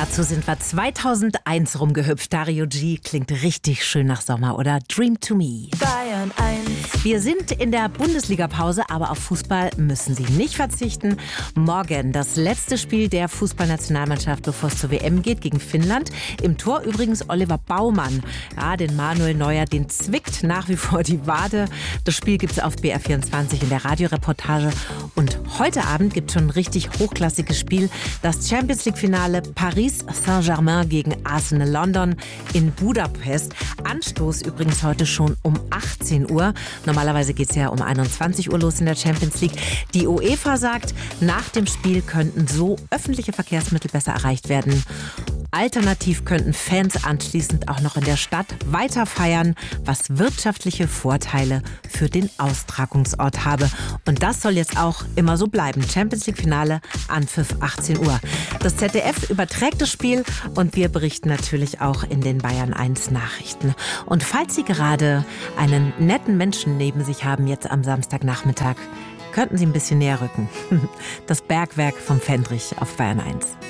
Dazu sind wir 2001 rumgehüpft. Dario G. klingt richtig schön nach Sommer, oder? Dream to Me. Bayern 1. Wir sind in der Bundesliga-Pause, aber auf Fußball müssen Sie nicht verzichten. Morgen das letzte Spiel der Fußballnationalmannschaft, bevor es zur WM geht, gegen Finnland. Im Tor übrigens Oliver Baumann. Ja, den Manuel Neuer, den zwickt nach wie vor die Wade. Das Spiel gibt es auf BR24 in der Radioreportage. Und heute Abend gibt es schon ein richtig hochklassiges Spiel. Das Champions-League-Finale Paris Saint-Germain gegen Arsenal London in Budapest. Anstoß übrigens heute schon um 18 Uhr. Normalerweise geht es ja um 21 Uhr los in der Champions League. Die UEFA sagt, nach dem Spiel könnten so öffentliche Verkehrsmittel besser erreicht werden. Alternativ könnten Fans anschließend auch noch in der Stadt weiter feiern, was wirtschaftliche Vorteile für den Austragungsort habe. Und das soll jetzt auch immer so bleiben. Champions League Finale, Anpfiff 18 Uhr. Das ZDF überträgt das Spiel und wir berichten natürlich auch in den Bayern 1 Nachrichten. Und falls Sie gerade einen netten Menschen neben sich haben, jetzt am Samstagnachmittag, könnten Sie ein bisschen näher rücken. Das Bergwerk vom Fendrich auf Bayern 1.